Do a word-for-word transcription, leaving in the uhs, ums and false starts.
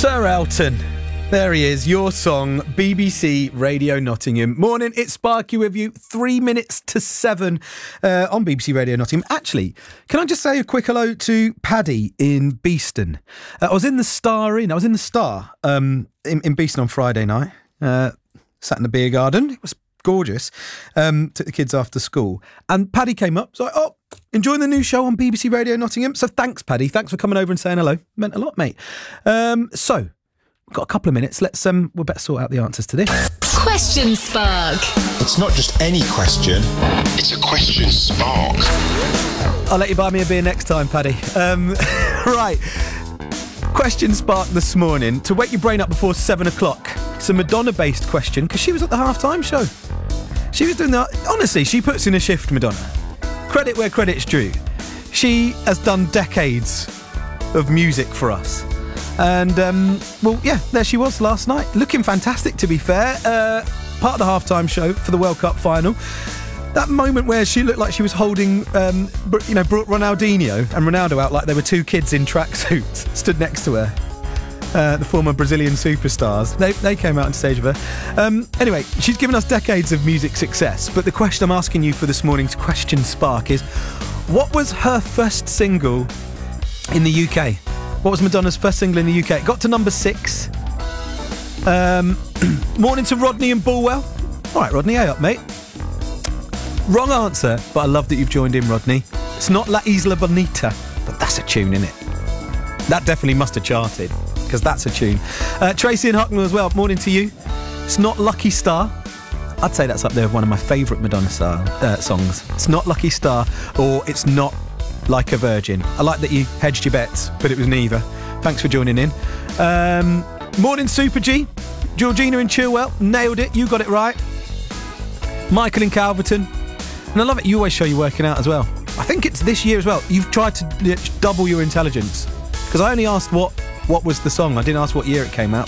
Sir Elton. There he is, your song, B B C Radio Nottingham. Morning, it's Sparky with you, three minutes to seven uh, on B B C Radio Nottingham. Actually, can I just say a quick hello to Paddy in Beeston? Uh, I was in the Star Inn, I was in the Star um, in, in Beeston on Friday night, uh, sat in the beer garden, it was gorgeous, um, took the kids after school, and Paddy came up, so I, oh, enjoying the new show on B B C Radio Nottingham, so thanks Paddy, thanks for coming over and saying hello, meant a lot mate. Um, so, got a couple of minutes. Let's um, we'll better sort out the answers to this. Question Spark. It's not just any question. It's a question spark. I'll let you buy me a beer next time, Paddy. Um, right. Question Spark this morning to wake your brain up before seven o'clock. It's a Madonna-based question because she was at the halftime show. She was doing that. Honestly, she puts in a shift, Madonna. Credit where credit's due. She has done decades of music for us. And, um, well, yeah, there she was last night. Looking fantastic, to be fair. Uh, part of the halftime show for the World Cup final. That moment where she looked like she was holding, um, you know, brought Ronaldinho and Ronaldo out like they were two kids in tracksuits stood next to her. Uh, the former Brazilian superstars. They, they came out on stage with her. Um, anyway, she's given us decades of music success. But the question I'm asking you for this morning's Question Spark is, what was her first single in the U K? What was Madonna's first single in the U K? It got to number six. Um, morning to Rodney and Bulwell. All right, Rodney, hey up, mate. Wrong answer, but I love that you've joined in, Rodney. It's not La Isla Bonita, but that's a tune, innit? That definitely must have charted, because that's a tune. Uh, Tracy and Hucknall as well, morning to you. It's not Lucky Star. I'd say that's up there with one of my favourite Madonna style, uh, songs. It's not Lucky Star, or it's not Like a Virgin. I like that you hedged your bets, but it was neither. Thanks for joining in. Um, morning, Super G. Georgina in Chilwell, nailed it. You got it right. Michael in Calverton. And I love it, you always show you working out as well. I think it's this year as well. You've tried to double your intelligence. Because I only asked what, what was the song. I didn't ask what year it came out.